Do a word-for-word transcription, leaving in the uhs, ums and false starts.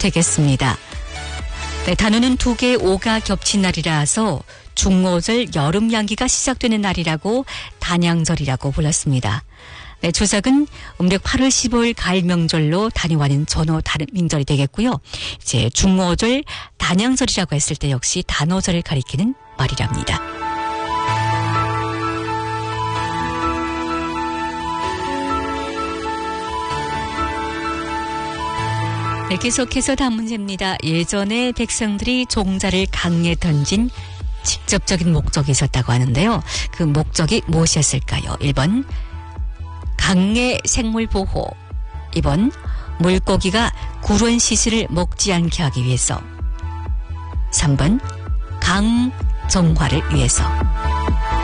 되겠습니다. 네, 단오는 두 개의 오가 겹친 날이라서 중오절 여름 양기가 시작되는 날이라고 단양절이라고 불렀습니다. 네, 조석은 음력 팔월 십오일 가을 명절로 단위와는 전후 다른 명절이 되겠고요. 이제 중오절 단양절이라고 했을 때 역시 단오절을 가리키는 말이랍니다. 네, 계속해서 다음 문제입니다. 예전에 백성들이 종자를 강에 던진 직접적인 목적이 있었다고 하는데요. 그 목적이 무엇이었을까요? 일 번 강의 생물 보호, 이 번 물고기가 구론 시신을 먹지 않게 하기 위해서, 삼 번 강 정화를 위해서.